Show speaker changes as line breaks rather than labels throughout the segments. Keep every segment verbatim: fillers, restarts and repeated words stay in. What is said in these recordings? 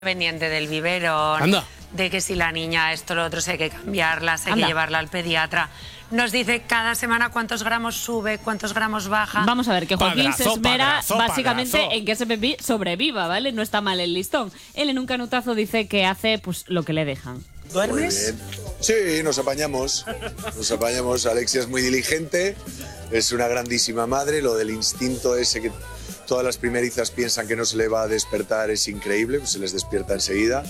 pendiente del biberón,
Anda.
de que si la niña esto lo otro, si hay que cambiarla, si hay
Anda.
que llevarla al pediatra. Nos dice cada semana cuántos gramos sube, cuántos gramos baja.
Vamos a ver, que Joaquín
Padrazo,
se esmera
padrazo,
básicamente
padrazo.
en que ese bebé sobreviva, ¿vale? No está mal el listón. Él en un canutazo dice que hace pues lo que le dejan.
¿Duermes? Sí, nos apañamos. Nos apañamos. Alexia es muy diligente, es una grandísima madre. Lo del instinto ese que todas las primerizas piensan que no se le va a despertar es increíble, pues se les despierta enseguida.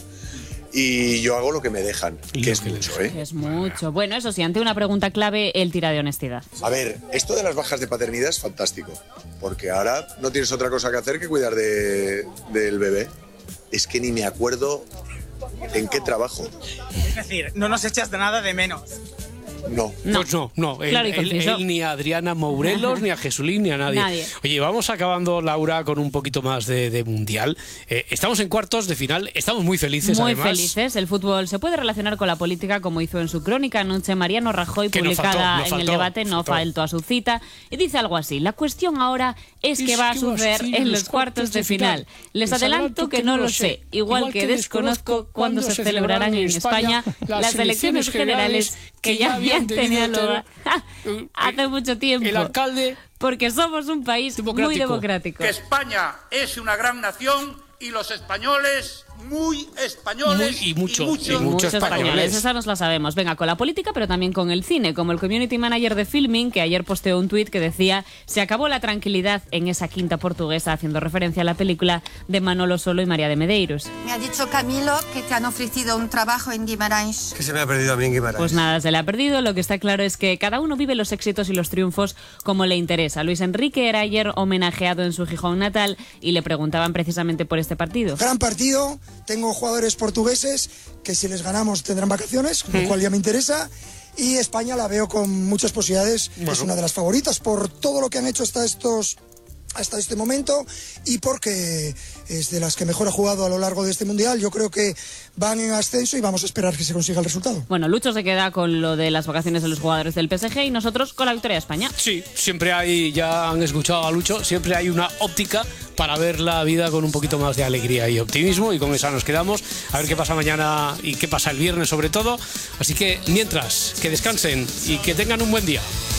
Y yo hago lo que me dejan,
Y
que
lo
es
que les
mucho, ¿eh?
Es mucho. Bueno, eso sí, ante una pregunta clave, él tira de honestidad.
A ver, esto de las bajas de paternidad es fantástico, porque ahora no tienes otra cosa que hacer que cuidar de, del bebé. Es que ni me acuerdo en qué trabajo.
Es decir, no nos echas de nada de menos.
No.
No.
Pues no, no. Él,
Claro y
él-
conciso.
él ni a Adriana Mourelos, ni a Jesulín, ni a nadie.
Nadie.
Oye, vamos acabando, Laura, con un poquito más de, de Mundial. Eh, estamos en cuartos de final, estamos muy felices,
Muy
además.
felices. El fútbol se puede relacionar con la política, como hizo en su crónica anoche Mariano Rajoy,
Que no
publicada
faltó, no
en el
faltó,
debate, no
faltó.
faltó a su cita, y dice algo así: la cuestión ahora es
Es
qué va a
qué va a
suceder
suceder
en los cuartos de final. Les adelanto que no lo sé, igual que desconozco cuándo se celebrarán en España las elecciones generales que ya habían tenido lugar hace mucho tiempo.
El alcalde
Porque somos un país muy
Democrático.
democrático.
que España es una gran nación y los españoles muy españoles
Muy- y mucho,
y mucho,
y mucho
Muchos
españoles.
españoles, esa nos la sabemos. Venga, con la política, pero también con el cine, como el community manager de Filming, que ayer posteó un tuit que decía: se acabó la tranquilidad en esa quinta portuguesa, haciendo referencia a la película de Manolo Solo y María de Medeiros.
Me ha dicho Camilo que te han ofrecido un trabajo en Guimarães.
Que se me ha perdido a mí en Guimarães.
Pues nada, se le ha perdido. Lo que está claro es que cada uno vive los éxitos y los triunfos como le interesa. Luis Enrique era ayer homenajeado en su Gijón natal y le preguntaban precisamente por este partido.
Gran partido, tengo jugadores portugueses que si les ganamos tendrán vacaciones, lo cual ya me interesa. Y España la veo con muchas posibilidades, es una de las favoritas por todo lo que han hecho hasta estos hasta este momento y porque es de las que mejor ha jugado a lo largo de este Mundial. Yo creo que van en ascenso y vamos a esperar que se consiga el resultado.
Bueno, Lucho se queda con lo de las vacaciones de los jugadores del P S G y nosotros con la victoria de España.
Sí, siempre hay, ya han escuchado a Lucho, siempre hay una óptica para ver la vida con un poquito más de alegría y optimismo, y con esa nos quedamos. A ver qué pasa mañana y qué pasa el viernes sobre todo. Así que mientras, que descansen y que tengan un buen día.